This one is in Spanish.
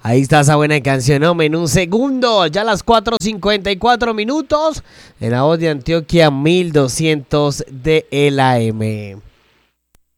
Ahí está esa buena canción, hombre, en un segundo, ya a las 4:54 minutos, en la voz de Antioquia 1200 de el AM.